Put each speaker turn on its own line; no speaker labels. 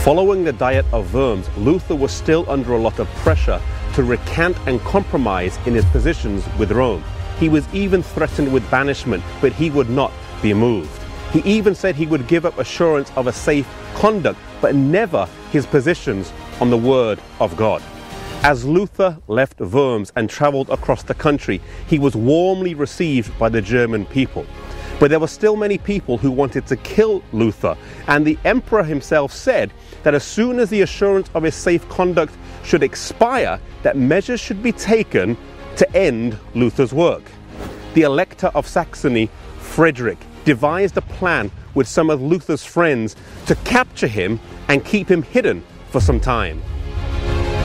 Following the Diet of Worms, Luther was still under a lot of pressure to recant and compromise in his positions with Rome. He was even threatened with banishment, but he would not be moved. He even said he would give up assurance of a safe conduct, but never his positions on the Word of God. As Luther left Worms and travelled across the country, he was warmly received by the German people. But there were still many people who wanted to kill Luther, and the emperor himself said that as soon as the assurance of his safe conduct should expire, that measures should be taken to end Luther's work. The Elector of Saxony, Frederick, devised a plan with some of Luther's friends to capture him and keep him hidden for some time.